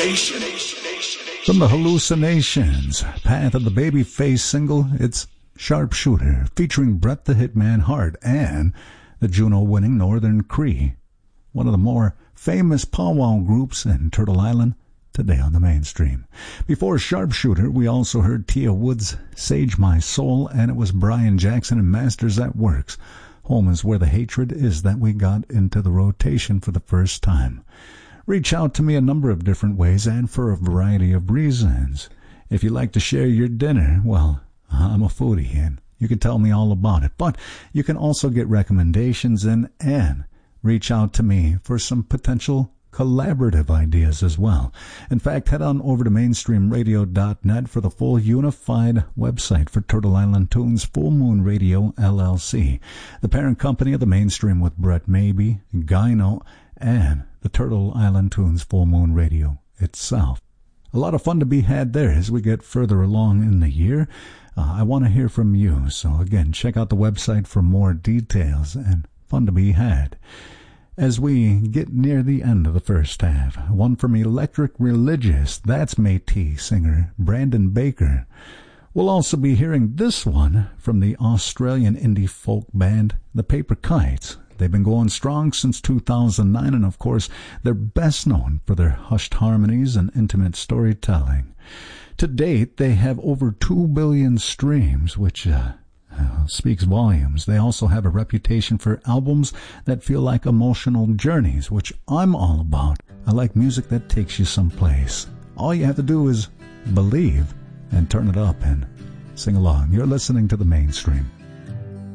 From the Hallucinations, Path of the Babyface single, it's Sharpshooter, featuring Bret the Hitman Hart and the Juno-winning Northern Cree, one of the more famous powwow groups in Turtle Island today on the mainstream. Before Sharpshooter, we also heard Tia Wood's Sage My Soul, and it was Brian Jackson and Masters at Works. Home is Where the Hatred Is that we got into the rotation for the first time. Reach out to me a number of different ways and for a variety of reasons. If you like to share your dinner, well, I'm a foodie and you can tell me all about it. But you can also get recommendations and reach out to me for some potential collaborative ideas as well. In fact, head on over to mainstreamradio.net for the full unified website for Turtle Island Tunes Full Moon Radio LLC, the parent company of the Mainstream with Brett Maybe, Gyno, and the Turtle Island Tunes Full Moon Radio itself. A lot of fun to be had there as we get further along in the year. I want to hear from you, so again, check out the website for more details and fun to be had. As we get near the end of the first half, one from Electric Religious, that's Métis singer Brandon Baker. We'll also be hearing this one from the Australian indie folk band The Paper Kites. They've been going strong since 2009, and of course, they're best known for their hushed harmonies and intimate storytelling. To date, they have over 2 billion streams, which speaks volumes. They also have a reputation for albums that feel like emotional journeys, which I'm all about. I like music that takes you someplace. All you have to do is believe and turn it up and sing along. You're listening to The Mainstream.